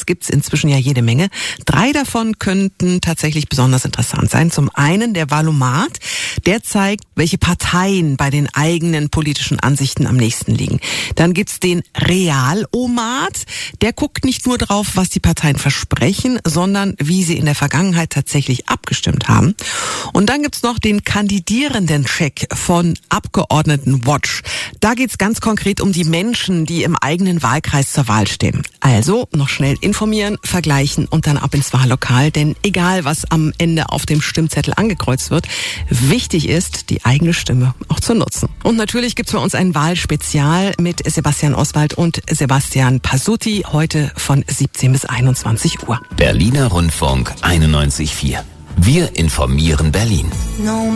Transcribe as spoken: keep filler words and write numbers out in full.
gibt's inzwischen ja jede Menge. Drei davon könnten tatsächlich besonders interessant sein. Zum einen der Valomat, der zeigt, welche Parteien bei den eigenen politischen Ansichten am nächsten liegen. Dann gibt's den Realomat, der guckt nicht nur drauf, was die Parteien versprechen, sondern wie sie in der Vergangenheit tatsächlich abgestimmt haben. Und dann gibt's noch den Kandidierenden-Check von Abgeordnetenwatch. Da geht's ganz konkret um die Menschen, die im eigenen Wahlkreis zur Wahl stehen. Also noch schnell informieren, vergleichen und dann ab ins Wahllokal. Denn egal, was am Ende auf dem Stimmzettel angekreuzt wird, wichtig ist, die eigene Stimme auch zu nutzen. Und natürlich gibt's bei uns ein Wahlspezial mit Sebastian Oswald und Sebastian Pasutti heute von siebzehn bis einundzwanzig Uhr. Berliner Rundfunk einundneunzig Komma vier. Wir informieren Berlin.